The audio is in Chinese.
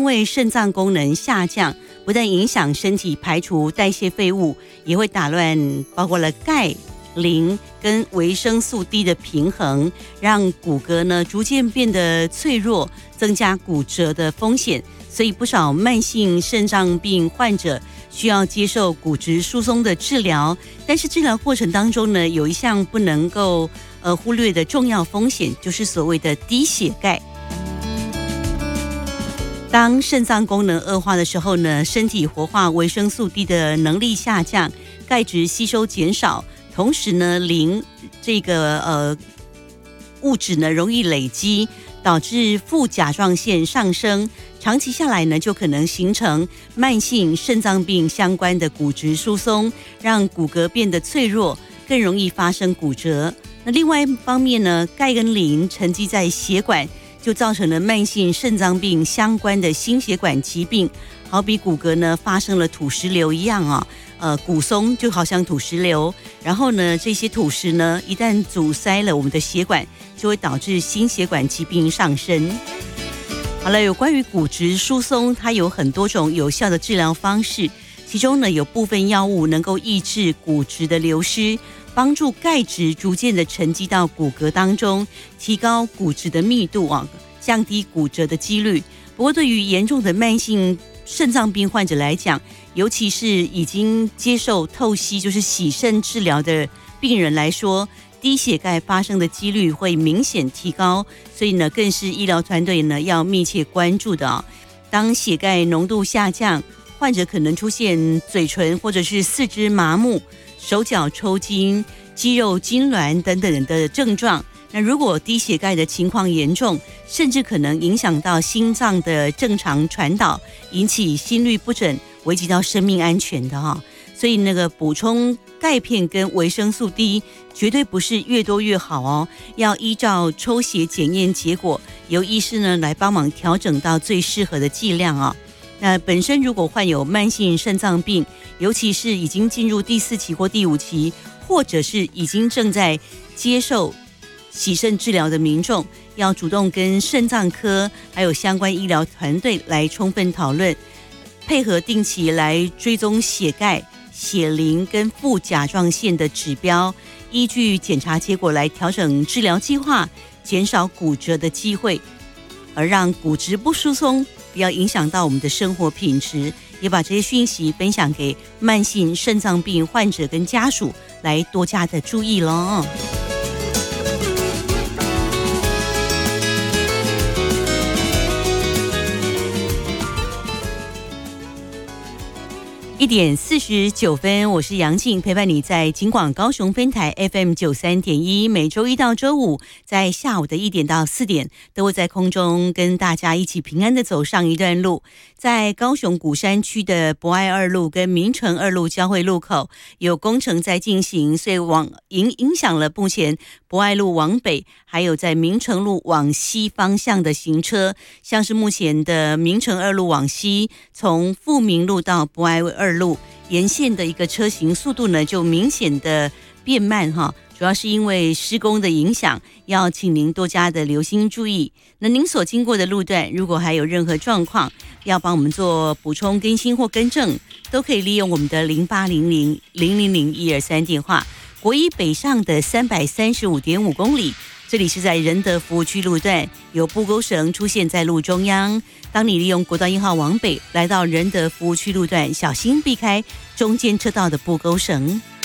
为肾脏功能下降，不但影响身体排除代谢废物，也会打乱包括了钙、磷跟维生素 D 的平衡，让骨骼呢逐渐变得脆弱，增加骨折的风险。所以不少慢性肾脏病患者需要接受骨质疏松的治疗，但是治疗过程当中呢，有一项不能够忽略的重要风险，就是所谓的低血钙。当肾脏功能恶化的时候呢，身体活化维生素 D 的能力下降，钙质吸收减少，同时呢，磷这个物质呢容易累积，导致副甲状腺上升，长期下来呢，就可能形成慢性肾脏病相关的骨质疏松，让骨骼变得脆弱，更容易发生骨折。那另外一方面呢，钙跟磷沉积在血管，就造成了慢性肾脏病相关的心血管疾病，好比骨骼呢发生了土石流一样啊，骨松就好像土石流，然后呢，这些土石呢一旦阻塞了我们的血管，就会导致心血管疾病上升。好了，有关于骨质疏松，它有很多种有效的治疗方式，其中呢有部分药物能够抑制骨质的流失，帮助钙质逐渐的沉积到骨骼当中，提高骨质的密度啊，降低骨折的几率。不过对于严重的慢性肾脏病患者来讲，尤其是已经接受透析就是洗肾治疗的病人来说，低血钙发生的几率会明显提高，所以呢，更是医疗团队呢要密切关注的啊。当血钙浓度下降，患者可能出现嘴唇或者是四肢麻木、手脚抽筋、肌肉痉挛等等的症状。那如果低血钙的情况严重，甚至可能影响到心脏的正常传导，引起心律不整，危及到生命安全的哈。所以那个补充钙片跟维生素 D 绝对不是越多越好哦，要依照抽血检验结果，由医师呢来帮忙调整到最适合的剂量啊。那本身如果患有慢性肾脏病，尤其是已经进入第4期或第5期，或者是已经正在接受洗肾治疗的民众，要主动跟肾脏科还有相关医疗团队来充分讨论，配合定期来追踪血钙、血磷跟副甲状腺的指标，依据检查结果来调整治疗计划，减少骨折的机会，而让骨质不疏松，不要影响到我们的生活品质。也把这些讯息分享给慢性肾脏病患者跟家属，来多加的注意咯。1点49分，我是杨静，陪伴你在警广高雄分台 FM 93.1，每周1到周5，在下午的1点到4点，都会在空中跟大家一起平安的走上一段路。在高雄鼓山区的博爱2路跟明诚2路交汇路口有工程在进行，所以影响了目前博爱路往北，还有在明诚路往西方向的行车，像是目前的明诚2路往西，从富民路到博爱2路沿线的一个车行速度呢就明显的变慢哈，主要是因为施工的影响，要请您多加的留心注意。那您所经过的路段如果还有任何状况，要帮我们做补充更新或更正，都可以利用我们的0800-000-123电话。国一北上的335.5公里，这里是在仁德服务区路段，有布钩绳出现在路中央。当你利用国道1号往北来到仁德服务区路段，小心避开中间车道的布钩绳。